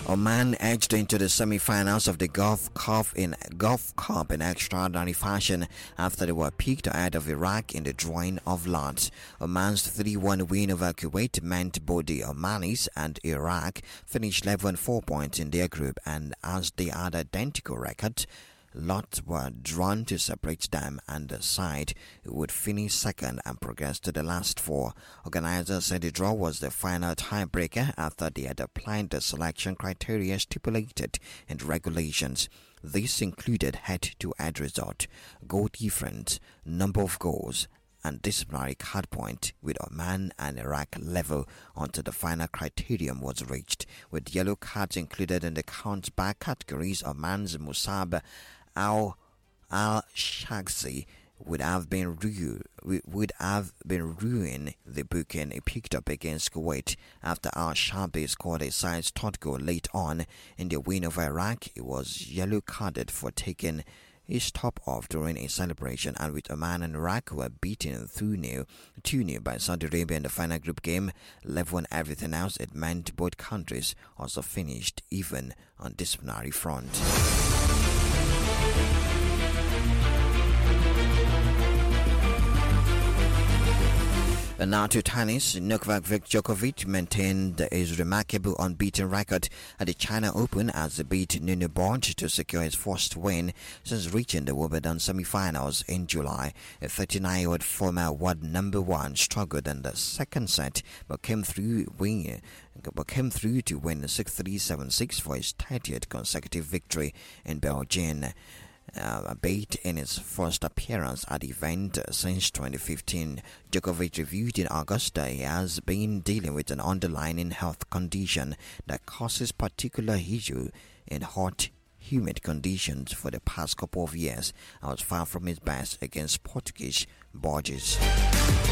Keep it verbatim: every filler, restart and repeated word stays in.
Oman edged into the semi-finals of the Gulf Cup in Gulf Cup in extraordinary fashion after they were peaked ahead of Iraq in the drawing of lots. Oman's three one win over Kuwait meant both the Omanis and Iraq finished level on four points in their group, and as they had identical records, lots were drawn to separate them and the side who would finish second and progress to the last four. Organizers said the draw was the final tiebreaker after they had applied the selection criteria stipulated in the regulations. This included head-to-head result, goal difference, number of goals, and disciplinary card point, with Oman and Iraq level until the final criterion was reached, with yellow cards included in the count back categories. Oman's Musab Al Al Shaghsi would have been ru- would have been ruining the booking he picked up against Kuwait after Al Shabi scored a side's third goal late on in the win over Iraq. He was yellow carded for taking his top off during a celebration, and with Oman and Iraq who were beaten two nil by Saudi Arabia in the final group game, level on everything else, it meant both countries also finished even on disciplinary front. And now to tennis. Novak Djokovic maintained his remarkable unbeaten record at the China Open as he beat Nuno Borg to secure his first win since reaching the Wimbledon semi-finals in July. A thirty-nine-year-old former world number one struggled in the second set but came through win, but came through to win six three seven six for his thirtieth consecutive victory in Beijing. Uh, bait in his first appearance at the event since twenty fifteen. Djokovic reviewed in August that he has been dealing with an underlying health condition that causes particular issue in hot, humid conditions for the past couple of years. I was far from his best against Portuguese Borges.